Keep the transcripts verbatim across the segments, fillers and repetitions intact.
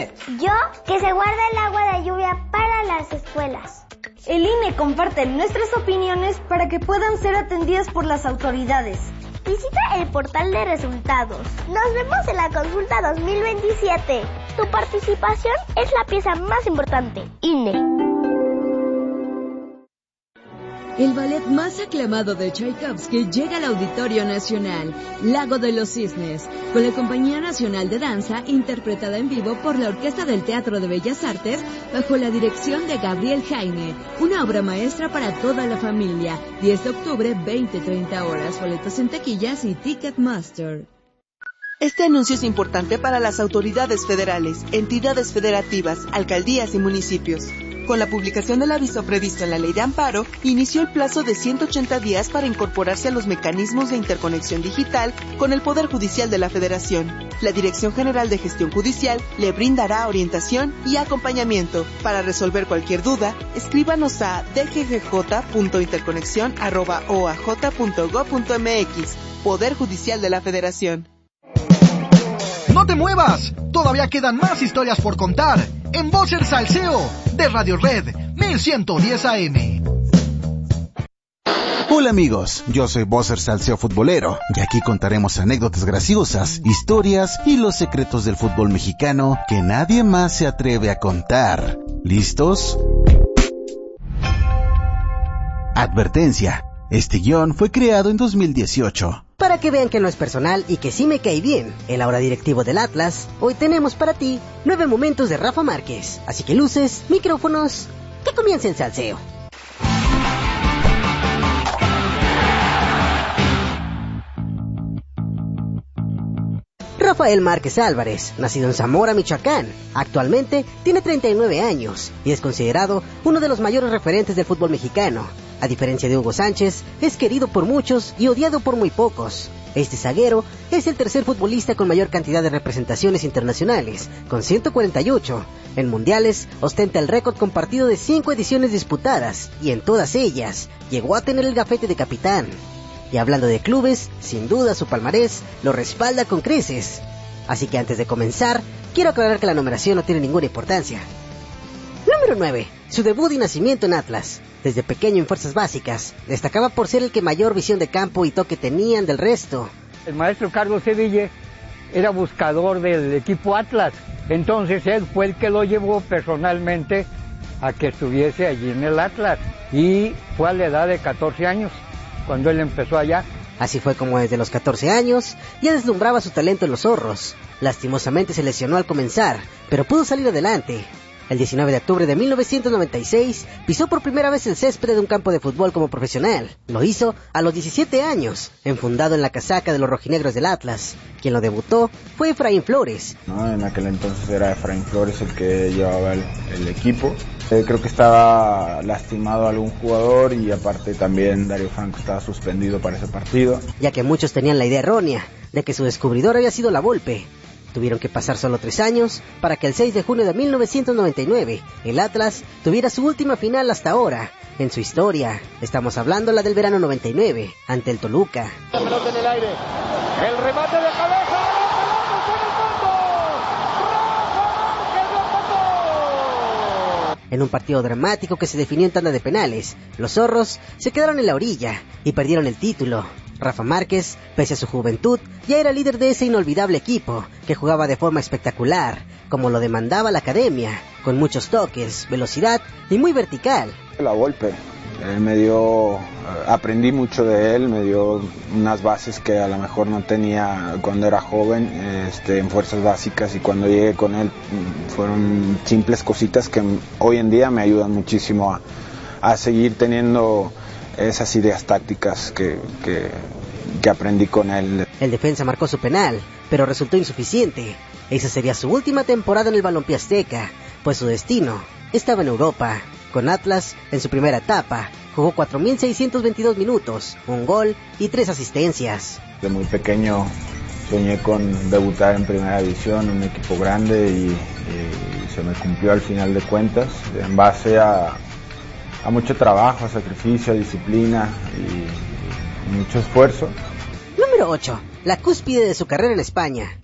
Yo, que se guarde el agua de lluvia para las escuelas. El I N E comparte nuestras opiniones para que puedan ser atendidas por las autoridades. Visita el portal de resultados. Nos vemos en la consulta dos mil veintisiete. Tu participación es la pieza más importante. I N E. El ballet más aclamado de Tchaikovsky llega al Auditorio Nacional, Lago de los Cisnes, con la Compañía Nacional de Danza, interpretada en vivo por la Orquesta del Teatro de Bellas Artes, bajo la dirección de Gabriel Jaime. Una obra maestra para toda la familia. diez de octubre, veinte a treinta horas. Boletos en taquillas y Ticketmaster. Este anuncio es importante para las autoridades federales, entidades federativas, alcaldías y municipios. Con la publicación del aviso previsto en la Ley de Amparo, inició el plazo de ciento ochenta días para incorporarse a los mecanismos de interconexión digital con el Poder Judicial de la Federación. La Dirección General de Gestión Judicial le brindará orientación y acompañamiento. Para resolver cualquier duda, escríbanos a d g g j punto interconexión arroba o a j punto gob punto m x. Poder Judicial de la Federación. ¡No te muevas! Todavía quedan más historias por contar en Voz el Salseo de Radio Red mil ciento diez A M. Hola amigos, yo soy Bosser Salseo Futbolero y aquí contaremos anécdotas graciosas, historias y los secretos del fútbol mexicano que nadie más se atreve a contar. ¿Listos? Advertencia, este guión fue creado en dos mil dieciocho. Para que vean que no es personal y que sí me cae bien, el ahora directivo del Atlas, hoy tenemos para ti nueve momentos de Rafa Márquez. Así que luces, micrófonos, que comience el salseo. Rafael Márquez Álvarez, nacido en Zamora, Michoacán, actualmente tiene treinta y nueve años y es considerado uno de los mayores referentes del fútbol mexicano. A diferencia de Hugo Sánchez, es querido por muchos y odiado por muy pocos. Este zaguero es el tercer futbolista con mayor cantidad de representaciones internacionales, con ciento cuarenta y ocho. En mundiales, ostenta el récord compartido de cinco ediciones disputadas, y en todas ellas, llegó a tener el gafete de capitán. Y hablando de clubes, sin duda su palmarés lo respalda con creces. Así que antes de comenzar, quiero aclarar que la numeración no tiene ninguna importancia. Número nueve. Su debut y nacimiento en Atlas. Desde pequeño en fuerzas básicas, destacaba por ser el que mayor visión de campo y toque tenían del resto. El maestro Carlos Seville era buscador del equipo Atlas, entonces él fue el que lo llevó personalmente a que estuviese allí en el Atlas, y fue a la edad de catorce años cuando él empezó allá. Así fue como desde los catorce años ya deslumbraba su talento en los zorros. Lastimosamente se lesionó al comenzar, pero pudo salir adelante. El diecinueve de octubre de mil novecientos noventa y seis pisó por primera vez el césped de un campo de fútbol como profesional. Lo hizo a los diecisiete años, enfundado en la casaca de los rojinegros del Atlas. Quien lo debutó fue Efraín Flores. No, en aquel entonces era Efraín Flores el que llevaba el, el equipo. Eh, creo que estaba lastimado algún jugador y aparte también Darío Franco estaba suspendido para ese partido. Ya que muchos tenían la idea errónea de que su descubridor había sido la Volpe. Tuvieron que pasar solo tres años para que el seis de junio de mil novecientos noventa y nueve el Atlas tuviera su última final hasta ahora en su historia. Estamos hablando la del verano noventa y nueve ante el Toluca. La pelota en el aire, el remate de cabeza, en un partido dramático que se definió en tanda de penales, los zorros se quedaron en la orilla y perdieron el título. Rafa Márquez, pese a su juventud, ya era líder de ese inolvidable equipo, que jugaba de forma espectacular, como lo demandaba la academia, con muchos toques, velocidad y muy vertical. La Volpe, él me dio, aprendí mucho de él, me dio unas bases que a lo mejor no tenía cuando era joven, este, en fuerzas básicas, y cuando llegué con él fueron simples cositas que hoy en día me ayudan muchísimo a, a seguir teniendo esas ideas tácticas que, que, que aprendí con él. El defensa marcó su penal, pero resultó insuficiente. Esa sería su última temporada en el balompié azteca, pues su destino estaba en Europa. Con Atlas, en su primera etapa, jugó cuatro mil seiscientos veintidós minutos, un gol y tres asistencias. De muy pequeño soñé con debutar en primera división, un equipo grande, y, y se me cumplió al final de cuentas, en base a a mucho trabajo, sacrificio, disciplina y mucho esfuerzo. Número ocho. La cúspide de su carrera en España.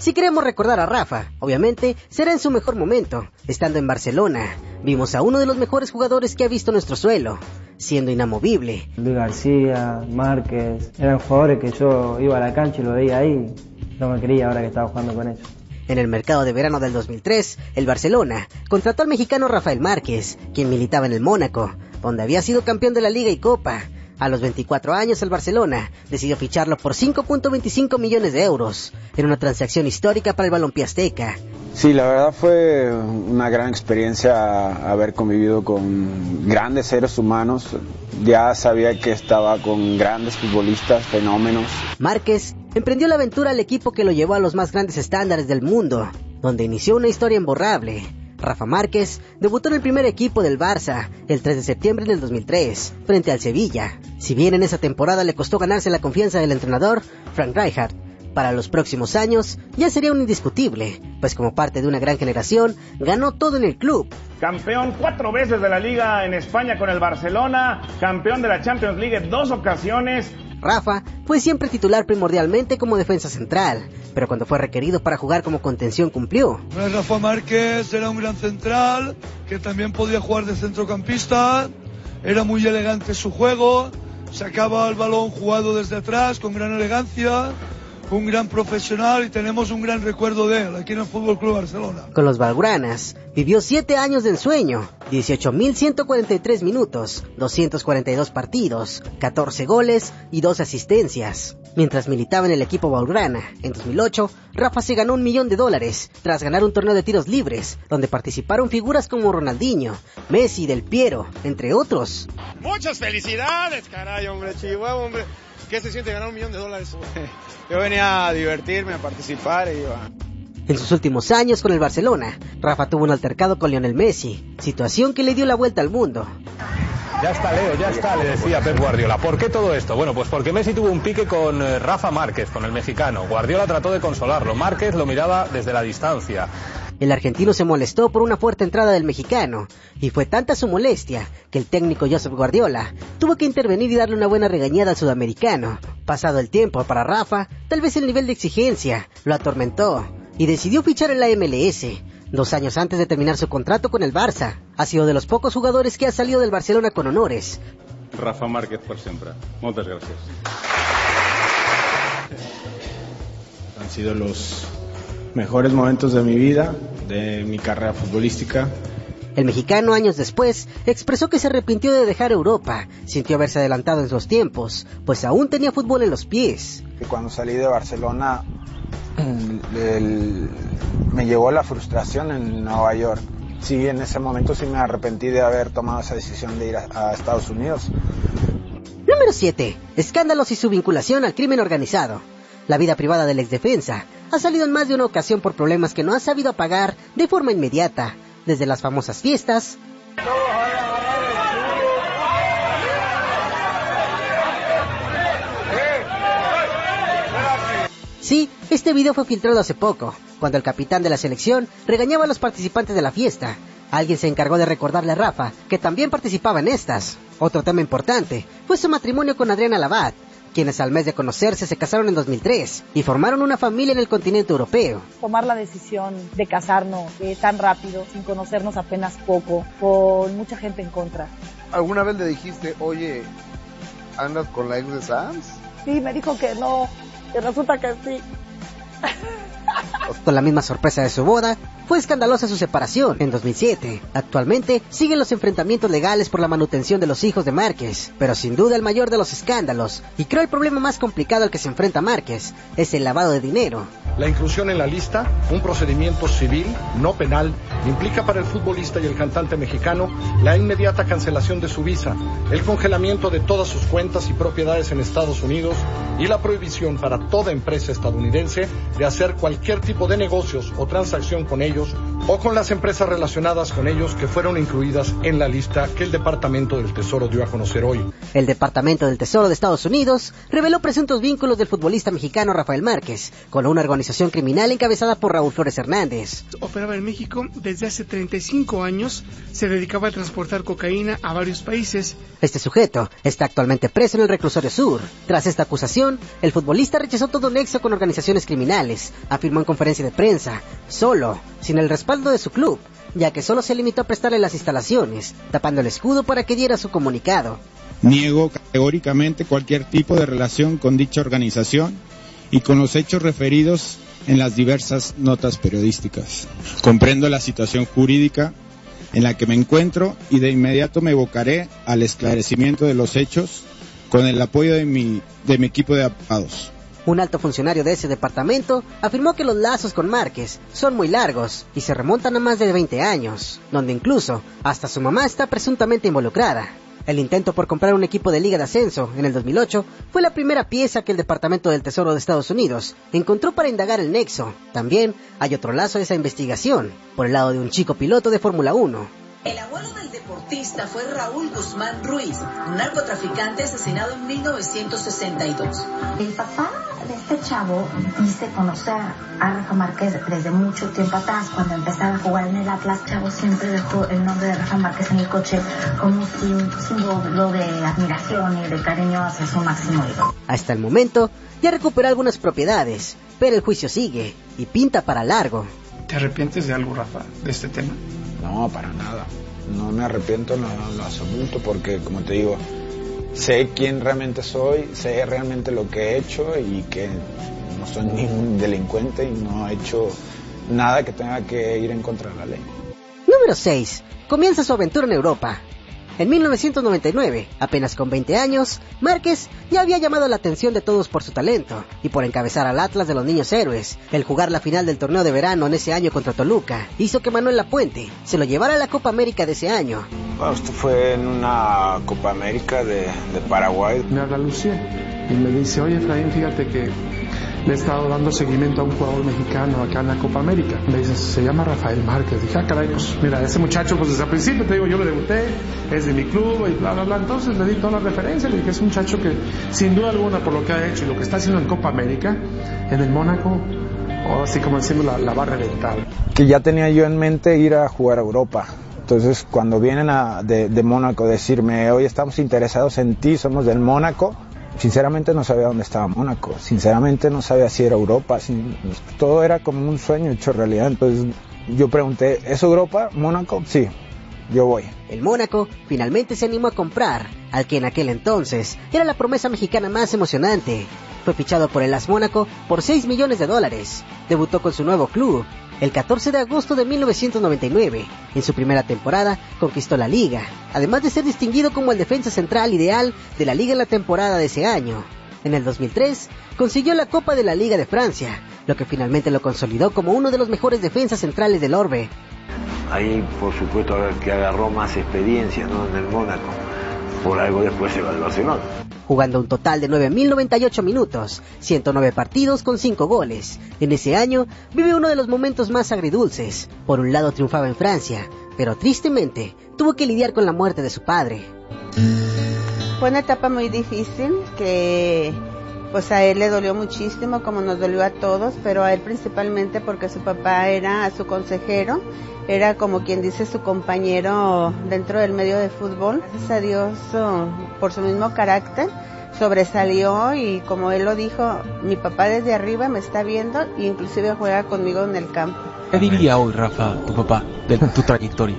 Si queremos recordar a Rafa, obviamente será en su mejor momento, estando en Barcelona. Vimos a uno de los mejores jugadores que ha visto nuestro suelo, siendo inamovible. Luis García, Márquez, eran jugadores que yo iba a la cancha y lo veía ahí, no me creía ahora que estaba jugando con ellos. En el mercado de verano del dos mil tres, el Barcelona contrató al mexicano Rafael Márquez, quien militaba en el Mónaco, donde había sido campeón de la Liga y Copa. A los veinticuatro años, el Barcelona decidió ficharlo por cinco punto veinticinco millones de euros, en una transacción histórica para el balompié azteca. Sí, la verdad fue una gran experiencia haber convivido con grandes seres humanos. Ya sabía que estaba con grandes futbolistas, fenómenos. Márquez emprendió la aventura al equipo que lo llevó a los más grandes estándares del mundo, donde inició una historia imborrable. Rafa Márquez debutó en el primer equipo del Barça el tres de septiembre del dos mil tres, frente al Sevilla. Si bien en esa temporada le costó ganarse la confianza del entrenador, Frank Rijkaard, para los próximos años ya sería un indiscutible, pues como parte de una gran generación, ganó todo en el club. Campeón cuatro veces de la Liga en España con el Barcelona, campeón de la Champions League en dos ocasiones. Rafa fue siempre titular primordialmente como defensa central, pero cuando fue requerido para jugar como contención cumplió. Rafa Márquez era un gran central, que también podía jugar de centrocampista, era muy elegante su juego, sacaba el balón jugado desde atrás con gran elegancia, un gran profesional y tenemos un gran recuerdo de él aquí en el Fútbol Club Barcelona. Con los blaugranas vivió siete años de ensueño, dieciocho mil ciento cuarenta y tres minutos, doscientos cuarenta y dos partidos, catorce goles y dos asistencias. Mientras militaba en el equipo blaugrana, en dos mil ocho, Rafa se ganó un millón de dólares tras ganar un torneo de tiros libres, donde participaron figuras como Ronaldinho, Messi, Del Piero, entre otros. Muchas felicidades, caray, hombre, Chihuahua, hombre. ¿Qué se siente ganar un millón de dólares? Yo venía a divertirme, a participar y iba. En sus últimos años con el Barcelona, Rafa tuvo un altercado con Lionel Messi, situación que le dio la vuelta al mundo. Ya está, Leo, ya está, le decía Pep Guardiola. ¿Por qué todo esto? Bueno, pues porque Messi tuvo un pique con eh, Rafa Márquez, con el mexicano. Guardiola trató de consolarlo, Márquez lo miraba desde la distancia. El argentino se molestó por una fuerte entrada del mexicano, y fue tanta su molestia que el técnico Josep Guardiola tuvo que intervenir y darle una buena regañada al sudamericano. Pasado el tiempo para Rafa, tal vez el nivel de exigencia lo atormentó, y decidió fichar en la M L S, dos años antes de terminar su contrato con el Barça. Ha sido de los pocos jugadores que ha salido del Barcelona con honores. Rafa Márquez por siempre. Muchas gracias. Han sido los mejores momentos de mi vida, de mi carrera futbolística. El mexicano, años después, expresó que se arrepintió de dejar Europa, sintió haberse adelantado en sus tiempos, pues aún tenía fútbol en los pies. Cuando salí de Barcelona, el, el, me llegó la frustración en Nueva York. Sí, en ese momento sí me arrepentí de haber tomado esa decisión de ir a, a Estados Unidos. Número siete. Escándalos y su vinculación al crimen organizado. La vida privada del exdefensa ha salido en más de una ocasión por problemas que no ha sabido apagar de forma inmediata, desde las famosas fiestas, sí, este video fue filtrado hace poco, cuando el capitán de la selección regañaba a los participantes de la fiesta. Alguien se encargó de recordarle a Rafa que también participaba en estas. Otro tema importante fue su matrimonio con Adriana Labat, quienes al mes de conocerse se casaron en dos mil tres y formaron una familia en el continente europeo. Tomar la decisión de casarnos eh, tan rápido, sin conocernos apenas poco, con mucha gente en contra. ¿Alguna vez le dijiste, oye, andas con la ex de Sanz? Sí, me dijo que no, que resulta que sí. Con la misma sorpresa de su boda, fue escandalosa su separación en dos mil siete. Actualmente siguen los enfrentamientos legales por la manutención de los hijos de Márquez, pero sin duda el mayor de los escándalos, y creo el problema más complicado al que se enfrenta Márquez, es el lavado de dinero. La inclusión en la lista, un procedimiento civil, no penal, implica para el futbolista y el cantante mexicano la inmediata cancelación de su visa, el congelamiento de todas sus cuentas y propiedades en Estados Unidos y la prohibición para toda empresa estadounidense de hacer cualquier tipo de negocios o transacción con ellos o con las empresas relacionadas con ellos que fueron incluidas en la lista que el Departamento del Tesoro dio a conocer hoy. El Departamento del Tesoro de Estados Unidos reveló presuntos vínculos del futbolista mexicano Rafael Márquez con una organización organización criminal encabezada por Raúl Flores Hernández. Operaba en México desde hace treinta y cinco años, se dedicaba a transportar cocaína a varios países. Este sujeto está actualmente preso en el Reclusorio Sur. Tras esta acusación, el futbolista rechazó todo nexo con organizaciones criminales, afirmó en conferencia de prensa, solo, sin el respaldo de su club, ya que solo se limitó a prestarle las instalaciones, tapando el escudo para que diera su comunicado. Niego categóricamente cualquier tipo de relación con dicha organización y con los hechos referidos en las diversas notas periodísticas. Comprendo la situación jurídica en la que me encuentro y de inmediato me evocaré al esclarecimiento de los hechos con el apoyo de mi, de mi equipo de abogados. Un alto funcionario de ese departamento afirmó que los lazos con Márquez son muy largos y se remontan a más de veinte años, donde incluso hasta su mamá está presuntamente involucrada. El intento por comprar un equipo de Liga de Ascenso en el dos mil ocho fue la primera pieza que el Departamento del Tesoro de Estados Unidos encontró para indagar el nexo. También hay otro lazo de esa investigación, por el lado de un chico piloto de Fórmula uno. El abuelo del deportista fue Raúl Guzmán Ruiz, un narcotraficante asesinado en mil novecientos sesenta y dos. El papá de este chavo dice conocer a Rafa Márquez desde mucho tiempo atrás. Cuando empezaba a jugar en el Atlas, Chavo siempre dejó el nombre de Rafa Márquez en el coche como un símbolo de admiración y de cariño hacia su máximo ídolo. Hasta el momento ya recuperó algunas propiedades, pero el juicio sigue y pinta para largo. ¿Te arrepientes de algo, Rafa, de este tema? No, para nada. No me arrepiento en lo, en lo absoluto porque, como te digo, sé quién realmente soy, sé realmente lo que he hecho y que no soy ningún delincuente y no he hecho nada que tenga que ir en contra de la ley. Número seis. Comienza su aventura en Europa. En mil novecientos noventa y nueve, apenas con veinte años, Márquez ya había llamado la atención de todos por su talento y por encabezar al Atlas de los Niños Héroes. El jugar la final del torneo de verano en ese año contra Toluca hizo que Manuel Lapuente se lo llevara a la Copa América de ese año. Bueno, esto fue en una Copa América de, de Paraguay. Me habla Lucía y me dice, oye Efraín, fíjate que le he estado dando seguimiento a un jugador mexicano acá en la Copa América. Me dice, se llama Rafael Márquez. Dije, ah, caray, pues mira, ese muchacho, pues desde el principio, te digo, yo lo debuté, es de mi club y bla, bla, bla. Entonces le di toda la referencia, le dije, es un muchacho que, sin duda alguna, por lo que ha hecho y lo que está haciendo en Copa América, en el Mónaco, o así como decimos, la, la va a reventar. Que ya tenía yo en mente ir a jugar a Europa. Entonces, cuando vienen a, de, de Mónaco a decirme, hoy estamos interesados en ti, somos del Mónaco, sinceramente no sabía dónde estaba Mónaco, sinceramente no sabía si era Europa, sin, todo era como un sueño hecho realidad. Entonces yo pregunté, ¿es Europa? ¿Mónaco? Sí, yo voy. El Mónaco finalmente se animó a comprar al que en aquel entonces era la promesa mexicana más emocionante. Fue fichado por el A S Mónaco por seis millones de dólares. Debutó con su nuevo club el catorce de agosto de mil novecientos noventa y nueve. En su primera temporada conquistó la Liga, además de ser distinguido como el defensa central ideal de la Liga en la temporada de ese año. En el dos mil tres consiguió la Copa de la Liga de Francia, lo que finalmente lo consolidó como uno de los mejores defensas centrales del orbe. Ahí, por supuesto, que agarró más experiencia, ¿no?, en el Mónaco. Por algo después se va al Barcelona. Jugando un total de nueve mil noventa y ocho minutos, ciento nueve partidos con cinco goles. En ese año vive uno de los momentos más agridulces. Por un lado triunfaba en Francia, pero tristemente tuvo que lidiar con la muerte de su padre. Fue una etapa muy difícil que pues a él le dolió muchísimo, como nos dolió a todos, pero a él principalmente porque su papá era su consejero, era como quien dice su compañero dentro del medio de fútbol. Gracias a Dios, por su mismo carácter, sobresalió y como él lo dijo, mi papá desde arriba me está viendo e inclusive juega conmigo en el campo. ¿Qué diría hoy, Rafa, tu papá, de tu trayectoria?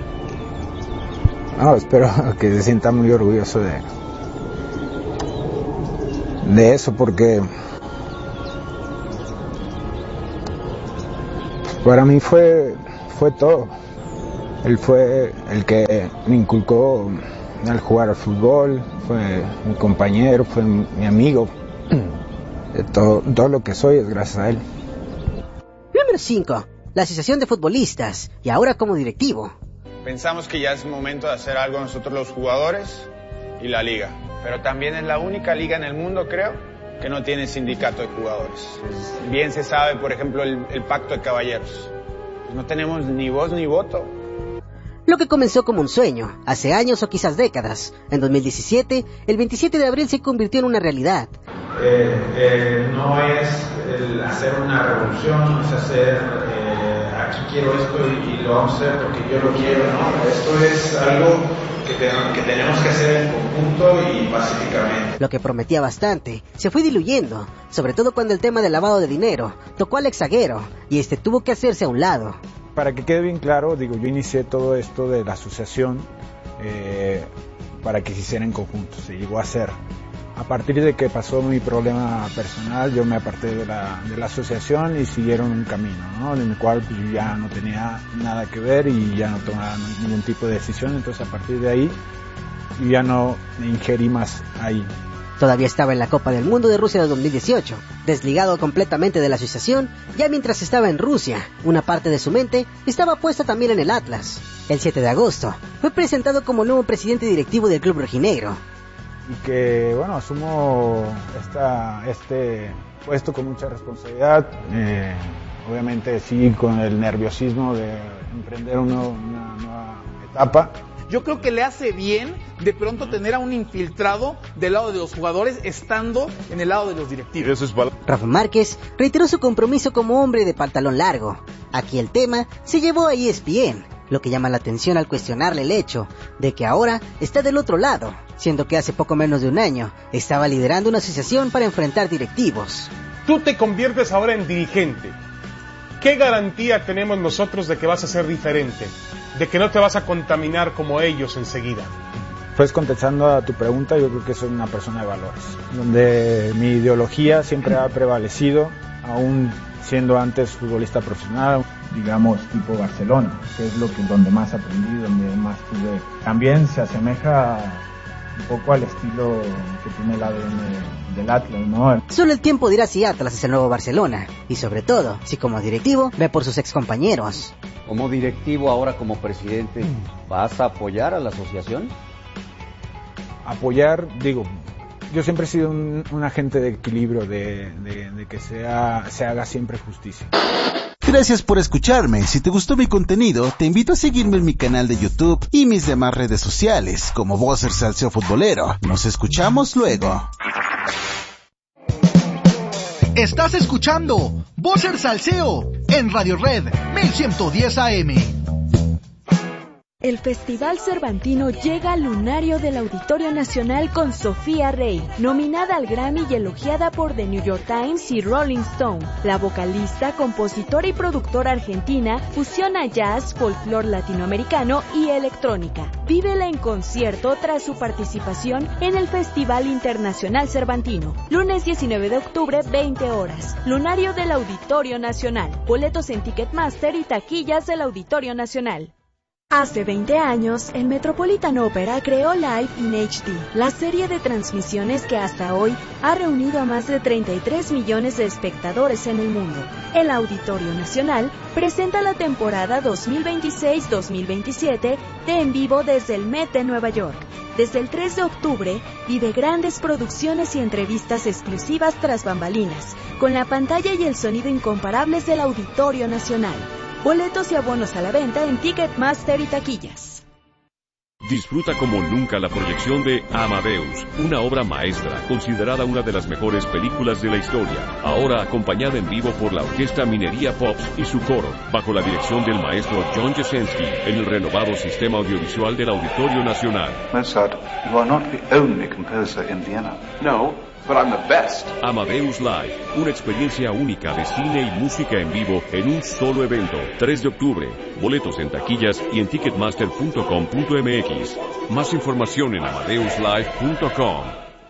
No, espero que se sienta muy orgulloso de de eso, porque para mí fue fue todo. Él fue el que me inculcó al jugar al fútbol, fue mi compañero, fue mi amigo. Todo, todo lo que soy es gracias a él. Número cinco. La Asociación de Futbolistas, y ahora como directivo. Pensamos que ya es momento de hacer algo nosotros los jugadores y la liga. Pero también es la única liga en el mundo, creo, que no tiene sindicato de jugadores. Bien se sabe, por ejemplo, el, el pacto de caballeros. No tenemos ni voz ni voto. Lo que comenzó como un sueño, hace años o quizás décadas, en dos mil diecisiete, el veintisiete de abril se convirtió en una realidad. Eh, eh, no es el hacer una revolución, no es hacer eh, aquí quiero esto y, y lo vamos a hacer porque yo lo quiero, ¿no? Esto es algo que, te, que tenemos que hacer en conjunto y pacíficamente. Lo que prometía bastante se fue diluyendo, sobre todo cuando el tema del lavado de dinero tocó al ex zaguero y este tuvo que hacerse a un lado. Para que quede bien claro, digo, yo inicié todo esto de la asociación eh, para que se hiciera en conjunto, se llegó a hacer. A partir de que pasó mi problema personal, yo me aparté de la, de la asociación y siguieron un camino, ¿no? En el cual pues, yo ya no tenía nada que ver y ya no tomaba ningún tipo de decisión. Entonces, a partir de ahí, yo ya no me ingerí más ahí. Todavía estaba en la Copa del Mundo de Rusia de dos mil dieciocho, desligado completamente de la asociación. Ya mientras estaba en Rusia, una parte de su mente estaba puesta también en el Atlas. El siete de agosto, fue presentado como nuevo presidente directivo del club rojinegro. Y que, bueno, asumo esta, este puesto con mucha responsabilidad, eh, obviamente sí con el nerviosismo de emprender una, una nueva etapa. Yo creo que le hace bien de pronto tener a un infiltrado del lado de los jugadores estando en el lado de los directivos. Eso es val- Rafa Márquez reiteró su compromiso como hombre de pantalón largo. Aquí el tema se llevó a E S P N, lo que llama la atención al cuestionarle el hecho de que ahora está del otro lado, siendo que hace poco menos de un año estaba liderando una asociación para enfrentar directivos. Tú te conviertes ahora en dirigente. ¿Qué garantía tenemos nosotros de que vas a ser diferente? De que no te vas a contaminar como ellos enseguida. Pues contestando a tu pregunta, yo creo que soy una persona de valores, donde mi ideología siempre ha prevalecido, aún siendo antes futbolista profesional, digamos tipo Barcelona, que es lo que donde más aprendí, donde más tuve. También se asemeja un poco al estilo que tiene el A D N del Atlas, ¿no? Solo el tiempo dirá si Atlas es el nuevo Barcelona, y sobre todo, si como directivo ve por sus excompañeros. Como directivo, ahora como presidente, ¿vas a apoyar a la asociación? Apoyar, digo, yo siempre he sido un, un agente de equilibrio, de, de, de que sea, se haga siempre justicia. Gracias por escucharme. Si te gustó mi contenido, te invito a seguirme en mi canal de YouTube y mis demás redes sociales, como Boxer Salseo Futbolero. Nos escuchamos luego. Estás escuchando Boxer Salseo en Radio Red mil ciento diez A M. El Festival Cervantino llega al lunario del Auditorio Nacional con Sofía Rey, nominada al Grammy y elogiada por The New York Times y Rolling Stone. La vocalista, compositora y productora argentina fusiona jazz, folclore latinoamericano y electrónica. Vívela en concierto tras su participación en el Festival Internacional Cervantino. Lunes diecinueve de octubre, veinte horas. Lunario del Auditorio Nacional. Boletos en Ticketmaster y taquillas del Auditorio Nacional. Hace veinte años, el Metropolitan Opera creó Live in H D, la serie de transmisiones que hasta hoy ha reunido a más de treinta y tres millones de espectadores en el mundo. El Auditorio Nacional presenta la temporada dos mil veintiséis dos mil veintisiete de En Vivo desde el Met de Nueva York. Desde el tres de octubre, vive grandes producciones y entrevistas exclusivas tras bambalinas, con la pantalla y el sonido incomparables del Auditorio Nacional. Boletos y abonos a la venta en Ticketmaster y taquillas. Disfruta como nunca la proyección de Amadeus, una obra maestra, considerada una de las mejores películas de la historia. Ahora acompañada en vivo por la Orquesta Minería Pops y su coro, bajo la dirección del maestro John Jasenski, en el renovado sistema audiovisual del Auditorio Nacional. Mozart, you are not the only composer in Vienna. No. But I'm the best. Amadeus Live, una experiencia única de cine y música en vivo en un solo evento. tres de octubre, boletos en taquillas y en ticketmaster punto com punto m x. Más información en amadeus live punto com.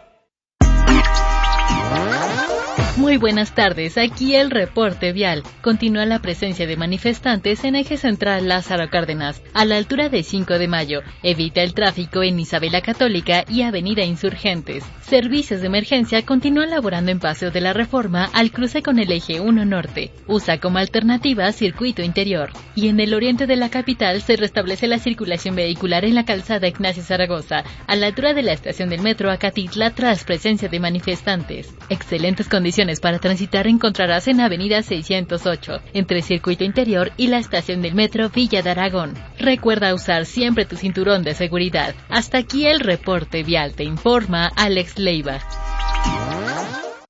Muy buenas tardes, aquí el reporte vial. Continúa la presencia de manifestantes en eje central Lázaro Cárdenas, a la altura de cinco de mayo. Evita el tráfico en Isabela Católica y Avenida Insurgentes. Servicios de emergencia continúan laborando en Paseo de la Reforma al cruce con el eje uno Norte. Usa como alternativa circuito interior. Y en el oriente de la capital se restablece la circulación vehicular en la calzada Ignacio Zaragoza, a la altura de la estación del metro Acatitla tras presencia de manifestantes. Excelentes condiciones para transitar encontrarás en Avenida seiscientos ocho, entre Circuito Interior y la estación del metro Villa de Aragón. Recuerda usar siempre tu cinturón de seguridad. Hasta aquí el reporte vial, te informa Alex Leiva.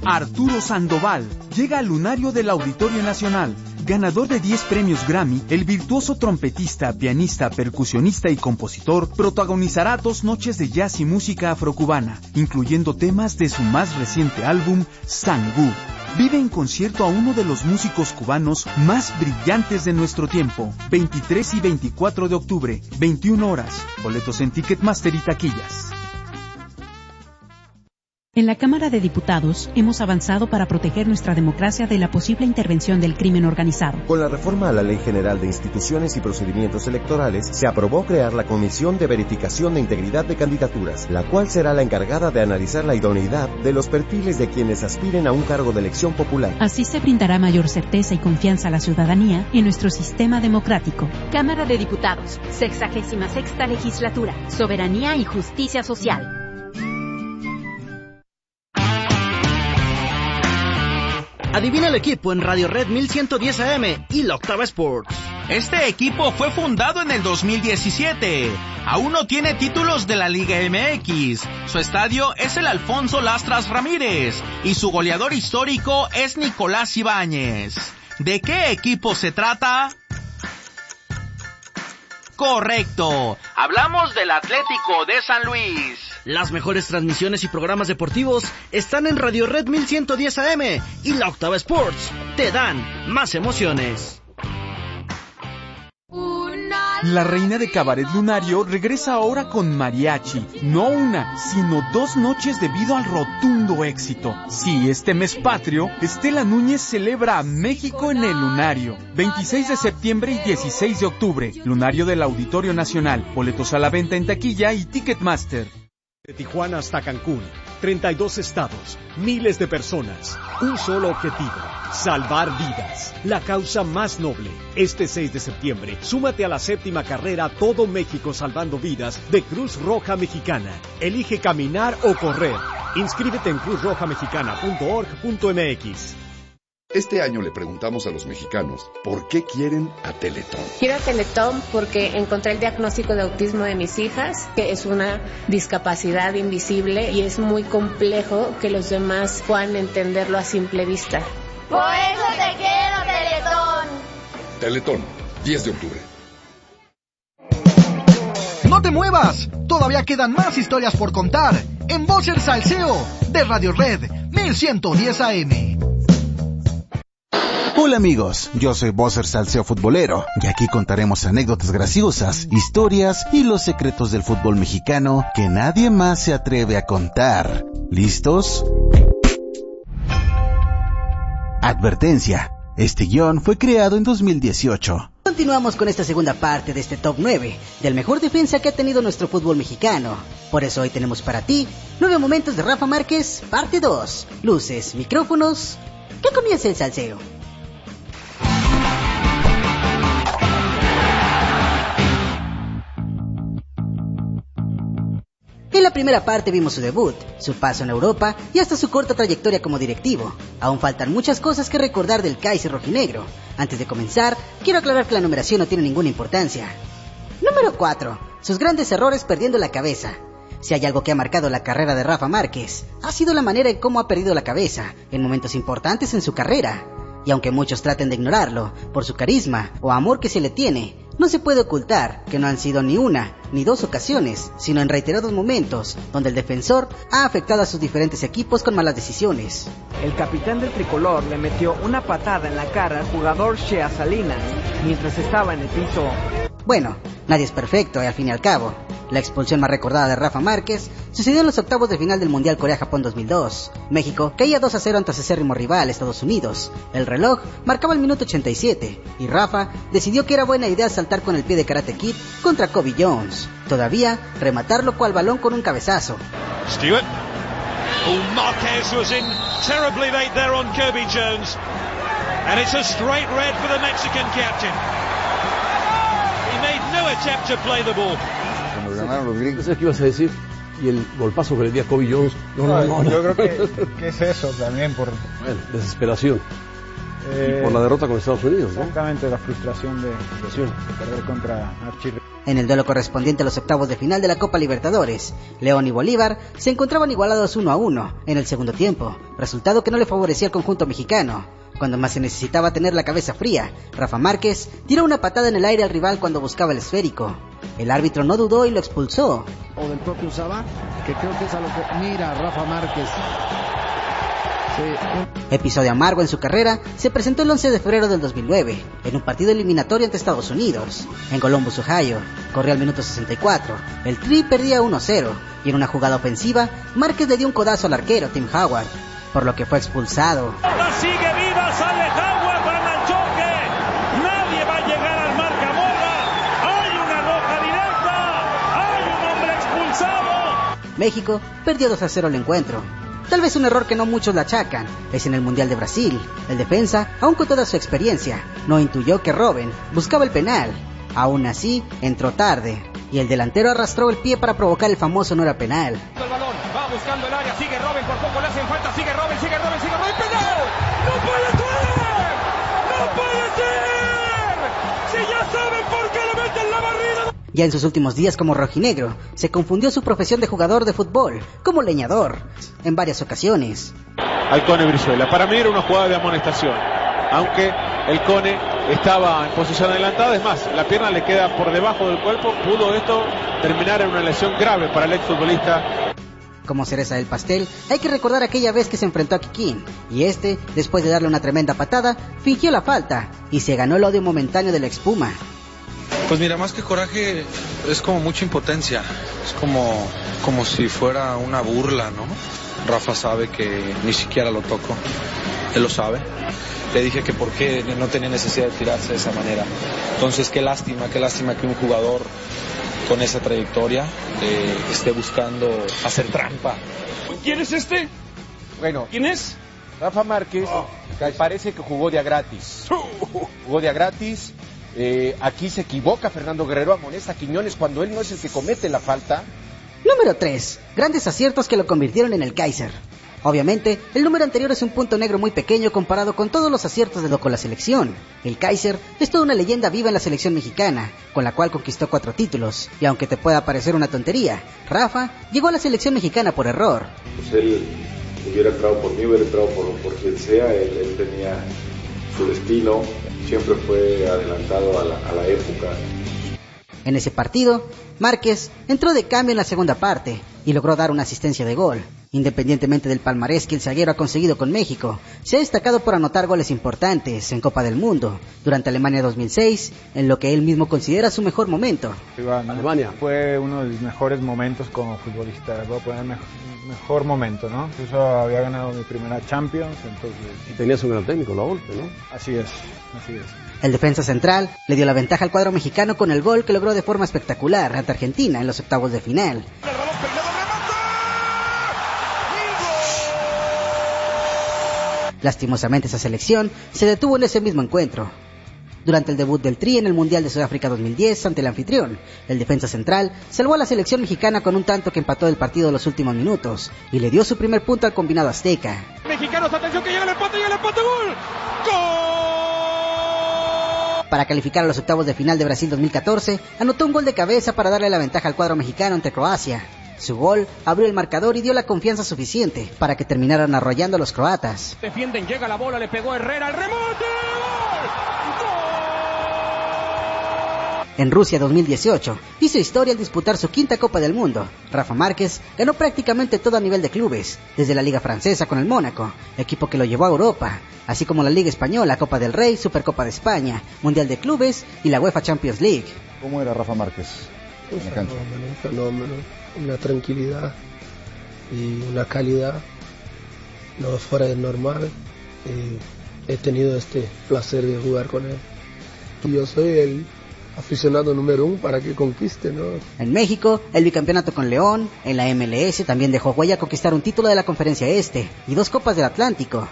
Arturo Sandoval llega al lunario del Auditorio Nacional. Ganador de diez premios Grammy, el virtuoso trompetista, pianista, percusionista y compositor protagonizará dos noches de jazz y música afrocubana, incluyendo temas de su más reciente álbum, Sangú. Vive en concierto a uno de los músicos cubanos más brillantes de nuestro tiempo. veintitrés y veinticuatro de octubre, veintiuna horas. Boletos en Ticketmaster y taquillas. En la Cámara de Diputados hemos avanzado para proteger nuestra democracia de la posible intervención del crimen organizado. Con la reforma a la Ley General de Instituciones y Procedimientos Electorales, se aprobó crear la Comisión de Verificación de Integridad de Candidaturas, la cual será la encargada de analizar la idoneidad de los perfiles de quienes aspiren a un cargo de elección popular. Así se brindará mayor certeza y confianza a la ciudadanía en nuestro sistema democrático. Cámara de Diputados, sexagésima sexta legislatura, Soberanía y Justicia Social. Adivina el equipo en Radio Red mil ciento diez A M y la Octava Sports. Este equipo fue fundado en el dos mil diecisiete. Aún no tiene títulos de la Liga M X. Su estadio es el Alfonso Lastras Ramírez y su goleador histórico es Nicolás Ibáñez. ¿De qué equipo se trata? Correcto, hablamos del Atlético de San Luis. Las mejores transmisiones y programas deportivos están en Radio Red mil ciento diez A M y la Octava Sports. Te dan más emociones. La reina de Cabaret Lunario regresa ahora con mariachi, no una, sino dos noches debido al rotundo éxito. Sí, este mes patrio, Estela Núñez celebra a México en el Lunario. veintiséis de septiembre y dieciséis de octubre, Lunario del Auditorio Nacional. Boletos a la venta en taquilla y Ticketmaster. De Tijuana hasta Cancún, treinta y dos estados, miles de personas, un solo objetivo, salvar vidas, la causa más noble. Este seis de septiembre, súmate a la séptima carrera Todo México Salvando Vidas de Cruz Roja Mexicana. Elige caminar o correr. Inscríbete en cruz roja mexicana punto org punto m x. Este año le preguntamos a los mexicanos por qué quieren a Teletón. Quiero a Teletón porque encontré el diagnóstico de autismo de mis hijas, que es una discapacidad invisible y es muy complejo que los demás puedan entenderlo a simple vista. Por eso te quiero, Teletón. Teletón, diez de octubre. ¡No te muevas! Todavía quedan más historias por contar en Voces Salseo de Radio Red mil ciento diez A M. Hola amigos, yo soy Bosser Salseo Futbolero y aquí contaremos anécdotas graciosas, historias y los secretos del fútbol mexicano que nadie más se atreve a contar. ¿Listos? Advertencia, este guión fue creado en dos mil dieciocho. Continuamos con esta segunda parte de este top nueve del mejor defensa que ha tenido nuestro fútbol mexicano. Por eso hoy tenemos para ti nueve momentos de Rafa Márquez, parte dos. Luces, micrófonos, que comience el salseo. En la primera parte vimos su debut, su paso en Europa y hasta su corta trayectoria como directivo. Aún faltan muchas cosas que recordar del Kaiser rojinegro. Antes de comenzar, quiero aclarar que la numeración no tiene ninguna importancia. Número cuatro. Sus grandes errores perdiendo la cabeza. Si hay algo que ha marcado la carrera de Rafa Márquez, ha sido la manera en cómo ha perdido la cabeza en momentos importantes en su carrera. Y aunque muchos traten de ignorarlo por su carisma o amor que se le tiene, no se puede ocultar que no han sido ni una ni dos ocasiones, sino en reiterados momentos donde el defensor ha afectado a sus diferentes equipos con malas decisiones. El capitán del tricolor le metió una patada en la cara al jugador Shea Salinas mientras estaba en el piso. Bueno, nadie es perfecto y al fin y al cabo, la expulsión más recordada de Rafa Márquez sucedió en los octavos de final del Mundial Corea-Japón dos mil dos. México caía dos a cero ante su acérrimo rival, Estados Unidos. El reloj marcaba el minuto ochenta y siete y Rafa decidió que era buena idea saltar con el pie de Karate Kid contra Kobe Jones. Todavía rematarlo cual balón con un cabezazo. Stewart. Oh, Marquez was in terribly late there on Kobe Jones. And it's a straight red for the Mexican captain. He made no attempt to play the ball. Cuando ganaron los gringos. ¿Sabes qué ibas a decir? Y el golpazo que le di a Kobe Jones. No, no, no. no yo no. creo que, que es eso también por... Bueno, desesperación. Eh, y por la derrota con Estados Unidos, exactamente, ¿no? La frustración de, de, de perder contra Archie. En el duelo correspondiente a los octavos de final de la Copa Libertadores, León y Bolívar se encontraban igualados uno a uno en el segundo tiempo, resultado que no le favorecía al conjunto mexicano. Cuando más se necesitaba tener la cabeza fría, Rafa Márquez tiró una patada en el aire al rival cuando buscaba el esférico. El árbitro no dudó y lo expulsó. O del propio Saba, que creo que es a lo que mira Rafa Márquez. Sí. Episodio amargo en su carrera se presentó el once de febrero del dos mil nueve, en un partido eliminatorio ante Estados Unidos. En Columbus, Ohio, corrió al minuto sesenta y cuatro, el Tri perdía uno a cero, y en una jugada ofensiva, Márquez le dio un codazo al arquero Tim Howard, por lo que fue expulsado. ¡La sigue viva! ¡Sale Howard para el choque! ¡Nadie va a llegar al marcamorra! ¡Hay una roja directa! ¡Hay un hombre expulsado! México perdió dos a cero el encuentro. Tal vez un error que no muchos le achacan es en el Mundial de Brasil. El defensa, aun con toda su experiencia, no intuyó que Robben buscaba el penal. Aún así, entró tarde, y el delantero arrastró el pie para provocar el famoso no era penal. El balón, va buscando el área, sigue Robben, por poco le hacen falta, sigue Robben, sigue Robben, sigue Robben, ¡penal! ¡No puede ser! ¡No puede ser! ¡Si ya saben por qué le meten la barrida! Ya en sus últimos días como rojinegro, se confundió su profesión de jugador de fútbol como leñador, en varias ocasiones. Al Cone Brizuela, para mí era una jugada de amonestación, aunque el Cone estaba en posición adelantada, es más, la pierna le queda por debajo del cuerpo, pudo esto terminar en una lesión grave para el exfutbolista. Como cereza del pastel, hay que recordar aquella vez que se enfrentó a Kikín, y este, después de darle una tremenda patada, fingió la falta, y se ganó el odio momentáneo de la expuma. Pues mira, más que coraje, es como mucha impotencia, es como, como si fuera una burla, ¿no? Rafa sabe que ni siquiera lo toco, él lo sabe. Le dije que por qué no tenía necesidad de tirarse de esa manera. Entonces, qué lástima, qué lástima que un jugador con esa trayectoria eh, esté buscando hacer trampa. ¿Quién es este? Bueno, ¿quién es? Rafa Márquez, oh. Parece que jugó de a gratis. Jugó de a gratis. Eh, aquí se equivoca Fernando Guerrero, amonesta a Quiñones cuando él no es el que comete la falta. Número tres. Grandes aciertos que lo convirtieron en el Kaiser. Obviamente, el número anterior es un punto negro muy pequeño comparado con todos los aciertos de lo con la selección. El Kaiser es toda una leyenda viva en la selección mexicana, con la cual conquistó cuatro títulos. Y aunque te pueda parecer una tontería, Rafa llegó a la selección mexicana por error. Pues él hubiera entrado por mí, hubiera entrado por, por quien sea, él, él tenía su destino, siempre fue adelantado a la, a la época. En ese partido, Márquez entró de cambio en la segunda parte y logró dar una asistencia de gol. Independientemente del palmarés que el zaguero ha conseguido con México, se ha destacado por anotar goles importantes en Copa del Mundo, durante Alemania dos mil seis, en lo que él mismo considera su mejor momento. Alemania fue uno de los mejores momentos como futbolista, voy a poner mejor, mejor momento, ¿no? Incluso había ganado mi primera Champions, entonces... Y tenías un gran técnico, la Volpe, ¿no? Así es, así es. El defensa central le dio la ventaja al cuadro mexicano con el gol que logró de forma espectacular ante Argentina en los octavos de final. Lastimosamente esa selección se detuvo en ese mismo encuentro. Durante el debut del Tri en el Mundial de Sudáfrica dos mil diez ante el anfitrión, el defensa central salvó a la selección mexicana con un tanto que empató el partido en los últimos minutos y le dio su primer punto al combinado azteca. Mexicanos, atención que llega el empate, llega el empate, gol. ¡Gol! Para calificar a los octavos de final de Brasil dos mil catorce, anotó un gol de cabeza para darle la ventaja al cuadro mexicano ante Croacia. Su gol abrió el marcador y dio la confianza suficiente para que terminaran arrollando a los croatas. Defienden, llega la bola, le pegó Herrera, el remote. En Rusia dos mil dieciocho, hizo historia al disputar su quinta Copa del Mundo. Rafa Márquez ganó prácticamente todo a nivel de clubes, desde la Liga Francesa con el Mónaco, equipo que lo llevó a Europa, así como la Liga Española, Copa del Rey, Supercopa de España, Mundial de Clubes y la UEFA Champions League. ¿Cómo era Rafa Márquez? Un fenómeno, un fenómeno, una tranquilidad y una calidad no fuera de normal. Y he tenido este placer de jugar con él. Y yo soy el aficionado número uno para que conquiste, ¿no? En México, el bicampeonato con León, en la M L S también dejó huella conquistar un título de la Conferencia Este y dos Copas del Atlántico.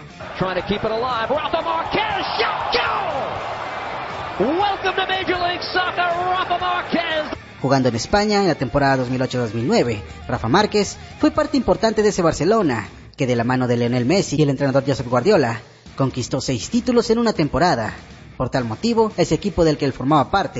Jugando en España en la temporada dos mil ocho dos mil nueve, Rafa Márquez fue parte importante de ese Barcelona, que de la mano de Lionel Messi y el entrenador Josep Guardiola, conquistó seis títulos en una temporada. Por tal motivo, ese equipo del que él formaba parte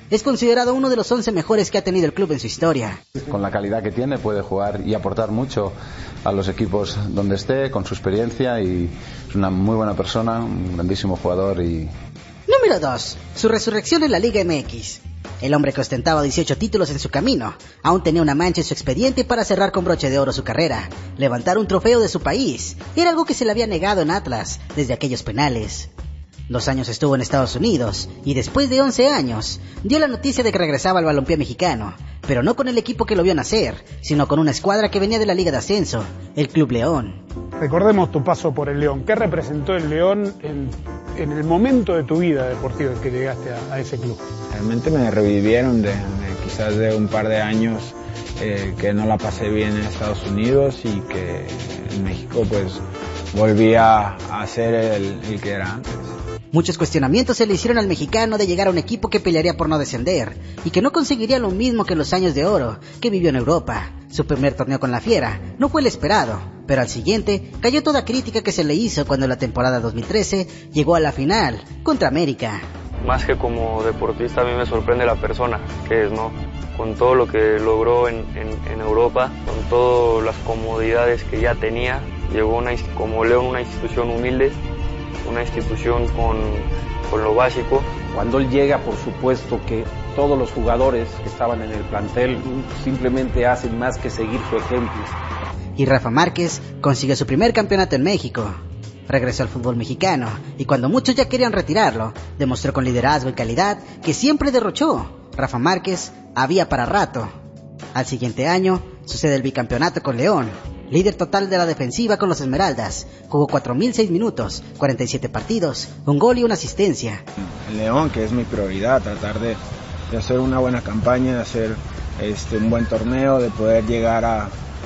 es considerado uno de los once mejores que ha tenido el club en su historia. Con la calidad que tiene puede jugar y aportar mucho a los equipos donde esté, con su experiencia, y es una muy buena persona, un grandísimo jugador. Y Número dos. Su resurrección en la Liga M X. El hombre que ostentaba dieciocho títulos en su camino, aún tenía una mancha en su expediente para cerrar con broche de oro su carrera. Levantar un trofeo de su país era algo que se le había negado en Atlas desde aquellos penales. Dos años estuvo en Estados Unidos y después de once años dio la noticia de que regresaba al balompié mexicano, pero no con el equipo que lo vio nacer, sino con una escuadra que venía de la Liga de Ascenso, el Club León. Recordemos tu paso por el León. ¿Qué representó el León en, en el momento de tu vida deportiva en que llegaste a, a ese club? Realmente me revivieron de, de quizás de un par de años eh, que no la pasé bien en Estados Unidos y que en México pues volví a, a ser el, el que era antes. Muchos cuestionamientos se le hicieron al mexicano de llegar a un equipo que pelearía por no descender y que no conseguiría lo mismo que los años de oro que vivió en Europa. Su primer torneo con la Fiera no fue el esperado, pero al siguiente cayó toda crítica que se le hizo cuando en la temporada dos mil trece llegó a la final contra América. Más que como deportista, a mí me sorprende la persona que es, ¿no? Con todo lo que logró en, en, en Europa, con todas las comodidades que ya tenía, llegó una, como León, una institución humilde, una institución con, con lo básico. Cuando él llega, por supuesto que todos los jugadores que estaban en el plantel simplemente hacen más que seguir su ejemplo. Y Rafa Márquez consiguió su primer campeonato en México. Regresó al fútbol mexicano y cuando muchos ya querían retirarlo, demostró con liderazgo y calidad que siempre derrochó. Rafa Márquez había para rato. Al siguiente año sucede el bicampeonato con León. Líder total de la defensiva con los Esmeraldas, jugó cuatro mil seis minutos, cuarenta y siete partidos, un gol y una asistencia. El León, que es mi prioridad, tratar de, de hacer una buena campaña, de hacer este, un buen torneo, de poder llegar a,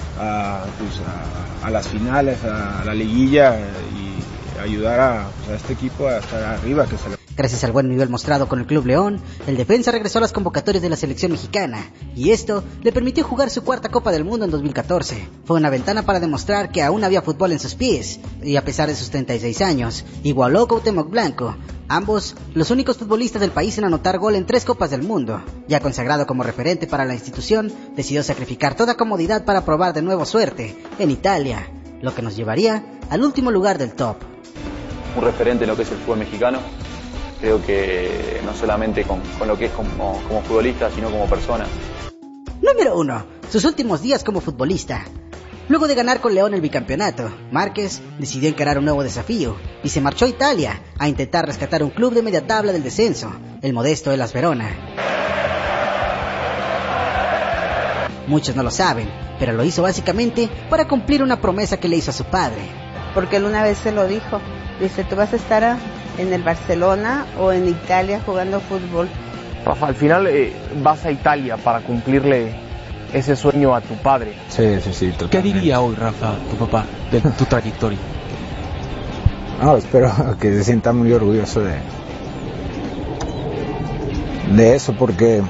a, pues, a, a las finales, a, a la liguilla y ayudar a, pues, a este equipo a estar arriba. Que se le... Gracias al buen nivel mostrado con el Club León, el defensa regresó a las convocatorias de la selección mexicana, y esto le permitió jugar su cuarta Copa del Mundo en dos mil catorce. Fue una ventana para demostrar que aún había fútbol en sus pies, y a pesar de sus treinta y seis años, igualó a Cuauhtémoc Blanco, ambos los únicos futbolistas del país en anotar gol en tres Copas del Mundo. Ya consagrado como referente para la institución, decidió sacrificar toda comodidad para probar de nuevo suerte en Italia, lo que nos llevaría al último lugar del top. Un referente en lo que es el fútbol mexicano. Creo que no solamente con, con lo que es como, como futbolista, sino como persona. Número uno. Sus últimos días como futbolista. Luego de ganar con León el bicampeonato, Márquez decidió encarar un nuevo desafío y se marchó a Italia a intentar rescatar un club de media tabla del descenso, el modesto Hellas Verona. Muchos no lo saben, pero lo hizo básicamente para cumplir una promesa que le hizo a su padre. Porque él una vez se lo dijo, dice, tú vas a estar a... en el Barcelona o en Italia jugando fútbol. Rafa, al final eh, vas a Italia para cumplirle ese sueño a tu padre. Sí, sí, sí. Totalmente. ¿Qué diría hoy, Rafa, tu papá, de tu trayectoria? No, espero que se sienta muy orgulloso de, de eso, porque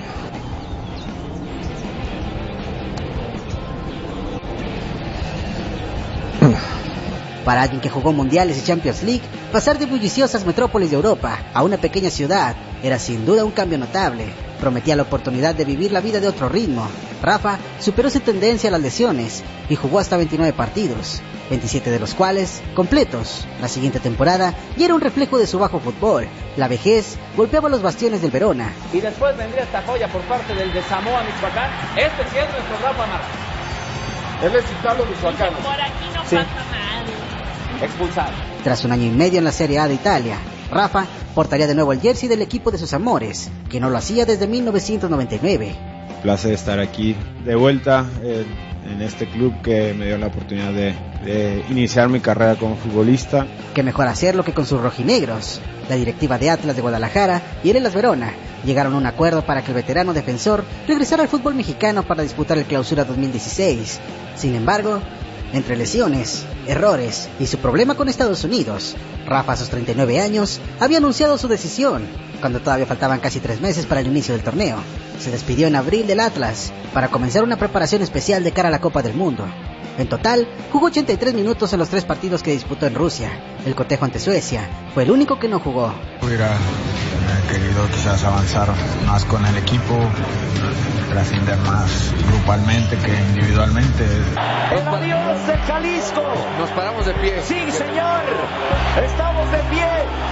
Para alguien que jugó mundiales y Champions League, pasar de bulliciosas metrópolis de Europa a una pequeña ciudad era sin duda un cambio notable. Prometía la oportunidad de vivir la vida de otro ritmo. Rafa superó su tendencia a las lesiones y jugó hasta veintinueve partidos, veintisiete de los cuales completos. La siguiente temporada ya era un reflejo de su bajo fútbol. La vejez golpeaba los bastiones del Verona. Y después vendría esta joya por parte del de Samoa, Michoacán. Este sí es nuestro Rafa Márquez. Él es Italo Michoacán. Por aquí no sí. pasa nada. Expulsado. Tras un año y medio en la Serie A de Italia, Rafa portaría de nuevo el jersey del equipo de sus amores, que no lo hacía desde mil novecientos noventa y nueve. Placer estar aquí de vuelta en, en este club que me dio la oportunidad de, de iniciar mi carrera como futbolista. Qué mejor hacerlo que con sus rojinegros. La directiva de Atlas de Guadalajara y el Hellas Verona llegaron a un acuerdo para que el veterano defensor regresara al fútbol mexicano para disputar el Clausura dos mil dieciséis. Sin embargo, entre lesiones, errores y su problema con Estados Unidos, Rafa a sus treinta y nueve años había anunciado su decisión, cuando todavía faltaban casi tres meses para el inicio del torneo. Se despidió en abril del Atlas para comenzar una preparación especial de cara a la Copa del Mundo. En total, jugó ochenta y tres minutos en los tres partidos que disputó en Rusia. El cotejo ante Suecia fue el único que no jugó. Era querido quizás avanzar más con el equipo, trascender más grupalmente que individualmente. El adiós de Jalisco. Nos paramos de pie. Sí, señor. Estamos de pie.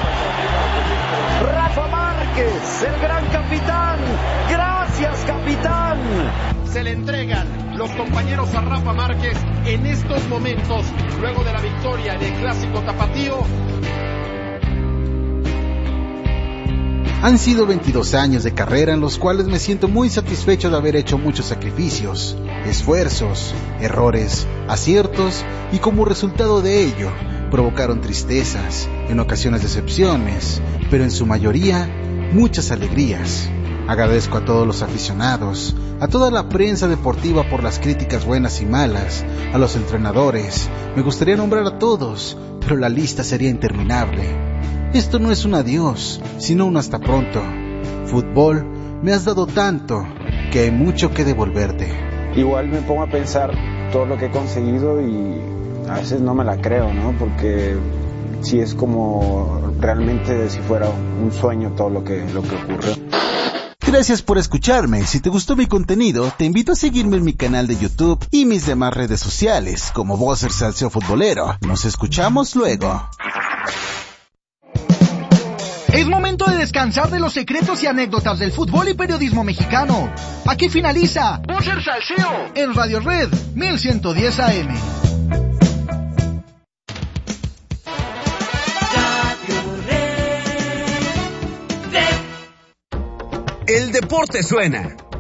Rafa Márquez, el gran capitán. Gracias, capitán. Se le entregan los compañeros a Rafa Márquez en estos momentos, luego de la victoria en el Clásico Tapatío. Han sido veintidós años de carrera en los cuales me siento muy satisfecho de haber hecho muchos sacrificios, esfuerzos, errores, aciertos y como resultado de ello provocaron tristezas, en ocasiones decepciones, pero en su mayoría muchas alegrías. Agradezco a todos los aficionados, a toda la prensa deportiva por las críticas buenas y malas, a los entrenadores. Me gustaría nombrar a todos, pero la lista sería interminable. Esto no es un adiós, sino un hasta pronto. Fútbol, me has dado tanto que hay mucho que devolverte. Igual me pongo a pensar todo lo que he conseguido y a veces no me la creo, ¿no? Porque sí es como realmente si fuera un sueño todo lo que, lo que ocurrió. Gracias por escucharme. Si te gustó mi contenido, te invito a seguirme en mi canal de YouTube y mis demás redes sociales, como Bozzer Salseo Futbolero. Nos escuchamos luego. Es momento de descansar de los secretos y anécdotas del fútbol y periodismo mexicano. Aquí finaliza Bozzer Salseo en Radio Red mil ciento diez A M. El deporte suena.